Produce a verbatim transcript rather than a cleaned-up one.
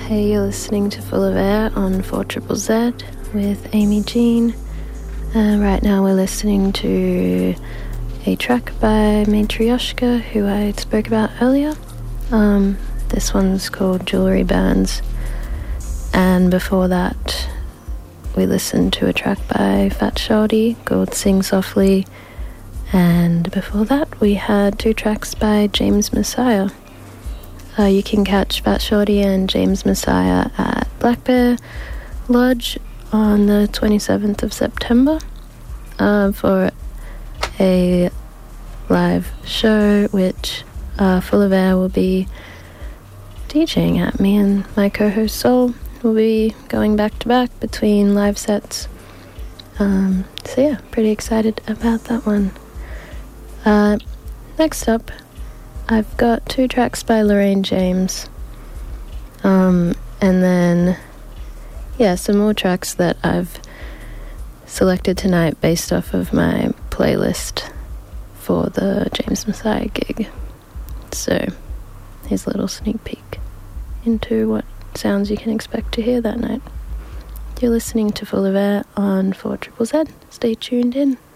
Hey, you're listening to Full of Air on four triple Z with Amy Jean. Uh, right now we're listening to a track by Matryoshka, who I spoke about earlier. Um, this one's called Jewelry Bands. And before that, we listened to a track by Fat Shorty called Sing Softly. And before that, we had two tracks by James Messiah. Uh, you can catch Fat Shorty and James Messiah at Black Bear Lodge on the twenty-seventh of September uh, for a live show which uh, Full of Air will be DJing at. Me and my co-host Sol will be going back to back between live sets. Um, so yeah, pretty excited about that one. Uh, next up, I've got two tracks by Lorraine James, um, and then, yeah, some more tracks that I've selected tonight based off of my playlist for the James Messiah gig. So, here's a little sneak peek into what sounds you can expect to hear that night. You're listening to Full of Air on four triple Z. Stay tuned in.